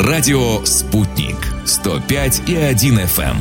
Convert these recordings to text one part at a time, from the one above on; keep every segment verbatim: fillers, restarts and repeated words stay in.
Радио «Спутник». сто пять и один эф эм.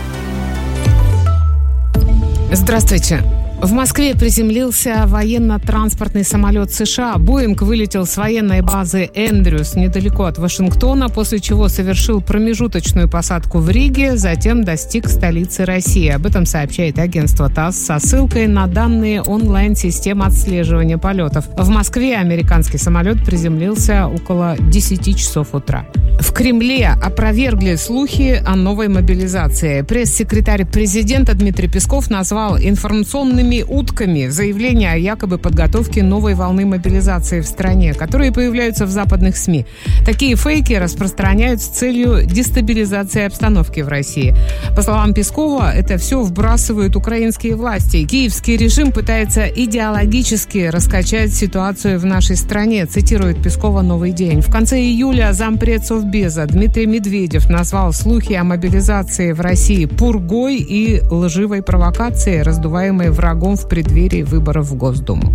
Здравствуйте. В Москве приземлился военно-транспортный самолет США. «Боинг» вылетел с военной базы Эндрюс недалеко от Вашингтона, после чего совершил промежуточную посадку в Риге, затем достиг столицы России. Об этом сообщает агентство ТАСС со ссылкой на данные онлайн-системы отслеживания полетов. В Москве американский самолет приземлился около десяти часов утра. В Кремле опровергли слухи о новой мобилизации. Пресс-секретарь президента Дмитрий Песков назвал информационными утками заявления о якобы подготовке новой волны мобилизации в стране, которые появляются в западных СМИ. Такие фейки распространяют с целью дестабилизации обстановки в России. По словам Пескова, это все вбрасывают украинские власти. Киевский режим пытается идеологически раскачать ситуацию в нашей стране, цитирует Пескова «Новый день». В конце июля зампред Совбеза Дмитрий Медведев назвал слухи о мобилизации в России пургой и лживой провокацией, раздуваемой врагом в преддверии выборов в Госдуму.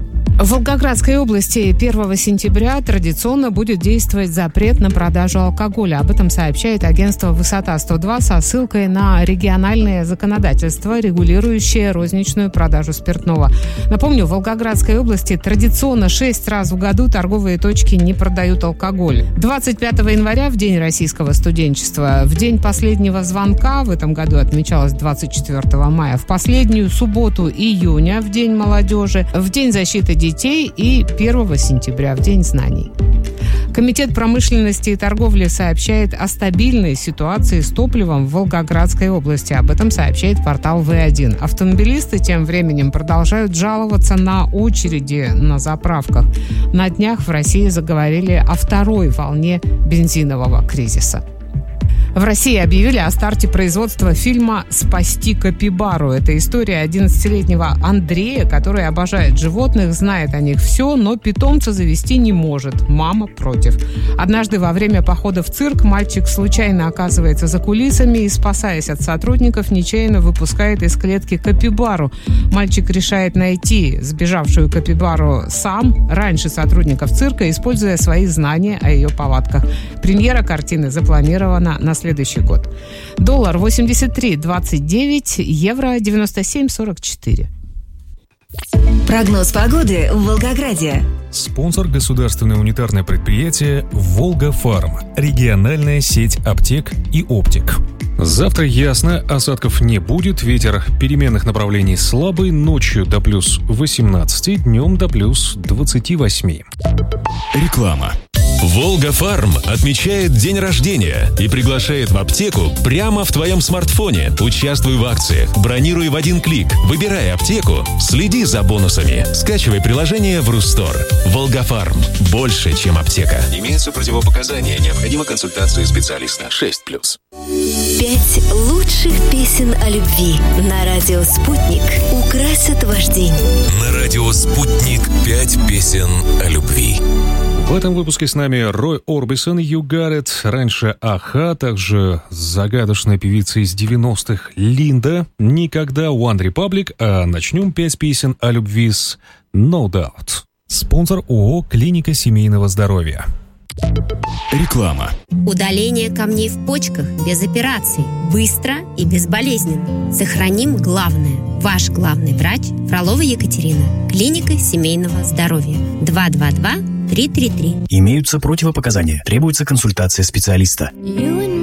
В Волгоградской области первого сентября традиционно будет действовать запрет на продажу алкоголя. Об этом сообщает агентство «Высота сто два» со ссылкой на региональное законодательство, регулирующее розничную продажу спиртного. Напомню, в Волгоградской области традиционно шесть раз в году торговые точки не продают алкоголь. двадцать пятого января, в День российского студенчества, в день последнего звонка, в этом году отмечалось двадцать четвёртого мая, в последнюю субботу июня, в День молодежи, в День защиты детей и первого сентября, в День знаний. Комитет промышленности и торговли сообщает о стабильной ситуации с топливом в Волгоградской области. Об этом сообщает портал вэ один. Автомобилисты тем временем продолжают жаловаться на очереди на заправках. На днях в России заговорили о второй волне бензинового кризиса. В России объявили о старте производства фильма «Спасти капибару». Это история одиннадцатилетнего Андрея, который обожает животных, знает о них все, но питомца завести не может. Мама против. Однажды во время похода в цирк мальчик случайно оказывается за кулисами и, спасаясь от сотрудников, нечаянно выпускает из клетки капибару. Мальчик решает найти сбежавшую капибару сам, раньше сотрудников цирка, используя свои знания о ее повадках. Премьера картины запланирована на следующий год. Доллар восемьдесят три двадцать девять, евро девяносто семь сорок четыре. Прогноз погоды в Волгограде. Спонсор — государственное унитарное предприятие «Волга-Фарм», региональная сеть аптек и оптик. Завтра ясно, осадков не будет, ветер переменных направлений слабый, ночью до плюс восемнадцати, днем до плюс двадцати восьми. Реклама. «Волга-Фарм» отмечает день рождения и приглашает в аптеку прямо в твоем смартфоне. Участвуй в акциях, бронируй в один клик, выбирай аптеку, следи за бонусами. Скачивай приложение в Рустор. «Волга-Фарм» – больше, чем аптека. Имеются противопоказания, необходима консультация специалиста. шесть плюс. Пять лучших песен о любви на радио «Спутник» украсят ваш день. На радио «Спутник» пять песен о любви. В этом выпуске с нами Рой Орбисон, «You Got It», раньше «Аха», также загадочная певица из девяностых Линда, «Никогда», One Republic, а начнем пять песен о любви с No Doubt. Спонсор ООО «Клиника семейного здоровья». Реклама. Удаление камней в почках без операций. Быстро и безболезненно. Сохраним главное. Ваш главный врач Фролова Екатерина. Клиника семейного здоровья. два два два три три три. Имеются противопоказания. Требуется консультация специалиста. You and